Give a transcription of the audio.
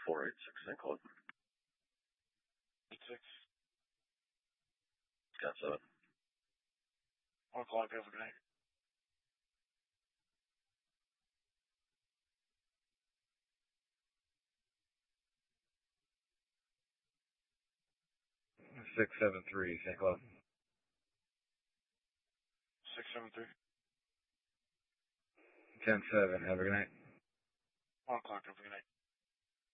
486, St. Cloud. 86. 10-7. 1 o'clock, have a good night. Six 7-3, St. Cloud. 673. 10-7, have a good night. 1 o'clock, have a good night.